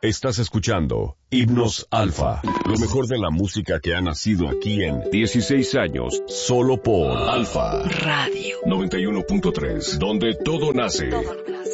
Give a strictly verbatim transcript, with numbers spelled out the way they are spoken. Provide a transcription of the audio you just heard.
Estás escuchando Himnos Alfa, lo mejor de la música que ha nacido aquí en dieciséis años, solo por Alfa Radio noventa y uno punto tres, donde todo nace. Todo